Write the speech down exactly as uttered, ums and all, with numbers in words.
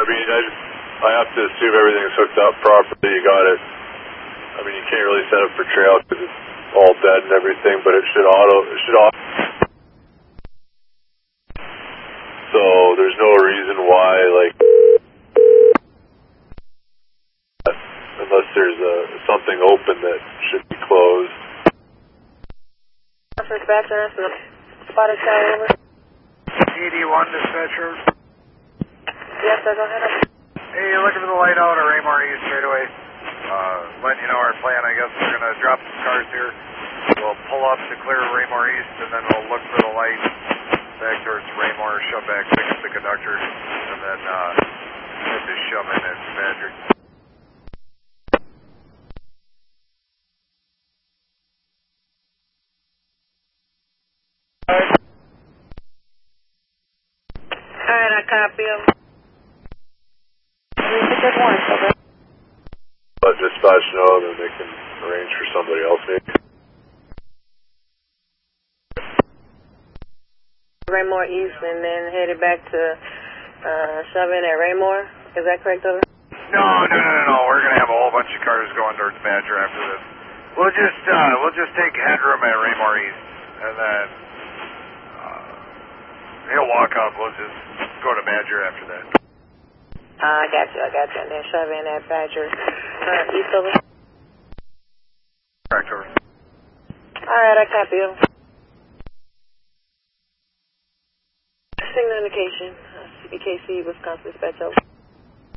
mean, I just, I have to assume everything's hooked up properly. You got it. I mean, you can't really set up for trail because it's all dead and everything, but it should auto, it should auto. So there's no reason why, like, unless there's a, something open that should be closed. Dispatcher, spotted sky over. E D one dispatcher. Yes, sir, go ahead. Hey, you're looking for the light out at Raymore East straight away. Uh, letting you know our plan, I guess we're going to drop some cars here. We'll pull up to clear Raymore East, and then we'll look for the light back towards Raymore, shove back, pick up the conductor, and then uh, we'll just shove in at Badger. Alright, I copy him. Good morning, okay. Let dispatch know, then they can arrange for somebody else maybe. Raymore East and then headed back to uh, shove in at Raymore. Is that correct, over? No, no, no, no, no. We're going to have a whole bunch of cars going towards Badger after this. We'll just, uh, we'll just take headroom at Raymore East, and then uh, he'll walk up. We'll just go to Badger after that. Uh, I got you, I got you. And then shove in at Badger. Uh, East, over? Correct, over. Alright, I copy him. Signal indication, uh, C B K C, Wisconsin dispatch, over.